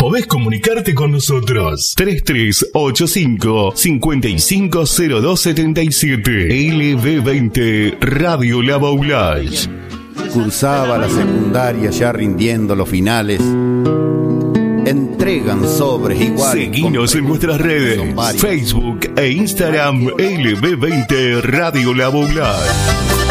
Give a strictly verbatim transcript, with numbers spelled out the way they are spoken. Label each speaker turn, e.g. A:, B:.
A: podés comunicarte con nosotros. tres tres ocho cinco, cinco cinco cero dos siete siete. L B veinte Radio La Boulage.
B: Cursaba la secundaria ya rindiendo los finales. Entregan sobres iguales.
A: Seguinos en nuestras redes, Facebook e Instagram. L B veinte Radio La Boulage.